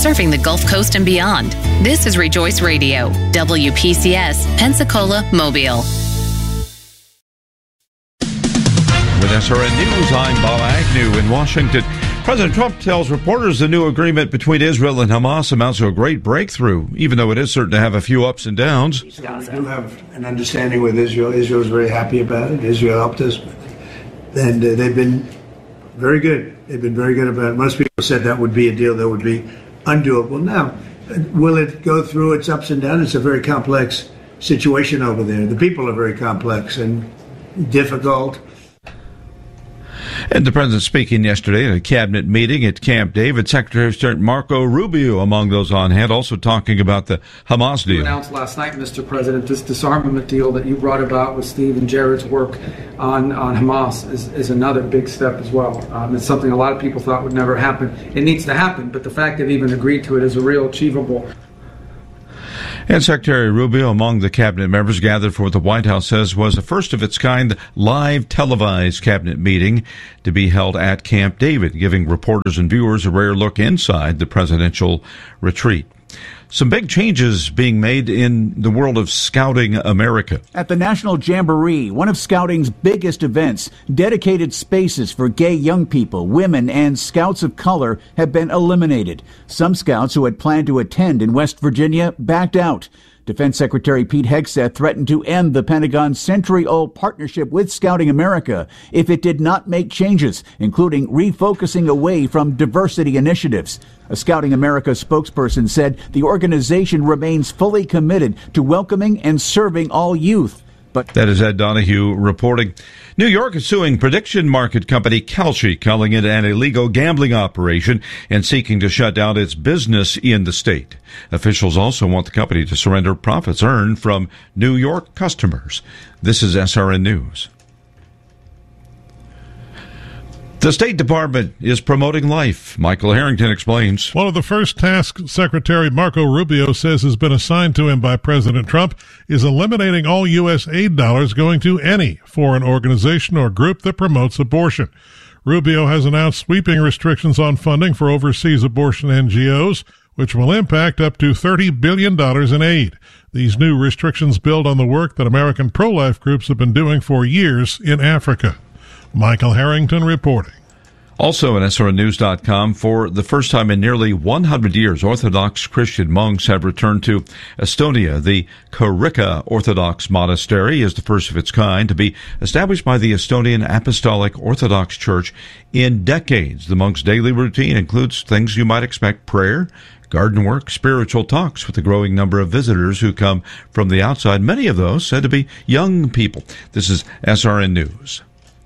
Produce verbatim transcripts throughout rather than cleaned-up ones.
serving the Gulf Coast and beyond. This is Rejoice Radio, W P C S, Pensacola, Mobile. With S R N News, I'm Bob Agnew in Washington. President Trump tells reporters the new agreement between Israel and Hamas amounts to a great breakthrough, even though it is certain to have a few ups and downs. We do have an understanding with Israel. Israel is very happy about it. Israel helped us. And uh, they've been very good. They've been very good about it. Most people said that would be a deal that would be undoable. Now, will it go through its ups and downs? It's a very complex situation over there. The people are very complex and difficult. And the president speaking yesterday at a cabinet meeting at Camp David, Secretary of State Marco Rubio among those on hand, also talking about the Hamas deal. You announced last night, Mister President, this disarmament deal that you brought about with Steve and Jared's work on, on Hamas is, is another big step as well. Um, it's something a lot of people thought would never happen. It needs to happen, but the fact they've even agreed to it is a real achievable. And Secretary Rubio, among the cabinet members gathered for what the White House says was a first-of-its-kind live televised cabinet meeting to be held at Camp David, giving reporters and viewers a rare look inside the presidential retreat. Some big changes being made in the world of Scouting America. At the National Jamboree, one of Scouting's biggest events, dedicated spaces for gay young people, women, and scouts of color have been eliminated. Some scouts who had planned to attend in West Virginia backed out. Defense Secretary Pete Hegseth threatened to end the Pentagon's century-old partnership with Scouting America if it did not make changes, including refocusing away from diversity initiatives. A Scouting America spokesperson said the organization remains fully committed to welcoming and serving all youth. But that is Ed Donahue reporting. New York is suing prediction market company Kalshi, calling it an illegal gambling operation and seeking to shut down its business in the state. Officials also want the company to surrender profits earned from New York customers. This is S R N News. The State Department is promoting life. Michael Harrington explains. One of the first tasks Secretary Marco Rubio says has been assigned to him by President Trump is eliminating all U S aid dollars going to any foreign organization or group that promotes abortion. Rubio has announced sweeping restrictions on funding for overseas abortion N G Os, which will impact up to thirty billion dollars in aid. These new restrictions build on the work that American pro-life groups have been doing for years in Africa. Michael Harrington reporting. Also at S R N news dot com, for the first time in nearly one hundred years, Orthodox Christian monks have returned to Estonia. The Kurica Orthodox Monastery is the first of its kind to be established by the Estonian Apostolic Orthodox Church in decades. The monks' daily routine includes things you might expect: prayer, garden work, spiritual talks with a growing number of visitors who come from the outside, many of those said to be young people. This is S R N News.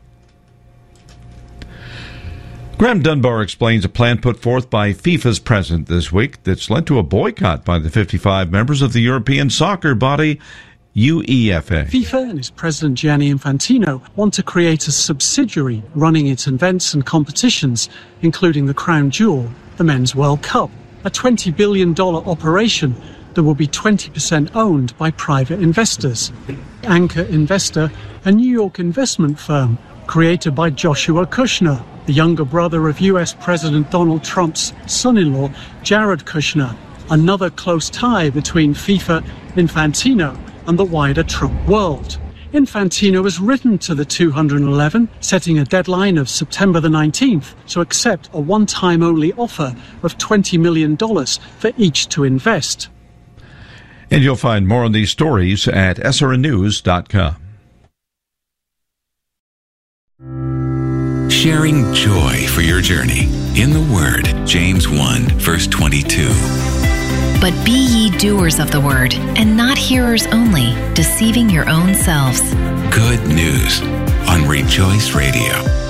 Graham Dunbar explains a plan put forth by FIFA's president this week that's led to a boycott by the fifty-five members of the European soccer body UEFA. FIFA and its president Gianni Infantino want to create a subsidiary running its events and competitions, including the crown jewel, the Men's World Cup, a twenty billion dollars operation that will be twenty percent owned by private investors. Anchor Investor, a New York investment firm created by Joshua Kushner, the younger brother of U S President Donald Trump's son-in-law, Jared Kushner, another close tie between FIFA, Infantino, and the wider Trump world. Infantino has written to the two hundred eleven, setting a deadline of September the nineteenth to accept a one-time only offer of twenty million dollars for each to invest. And you'll find more on these stories at S R N news dot com. Sharing joy for your journey. In the Word, James one, verse twenty-two. But be ye doers of the word, and not hearers only, deceiving your own selves. Good news on Rejoice Radio.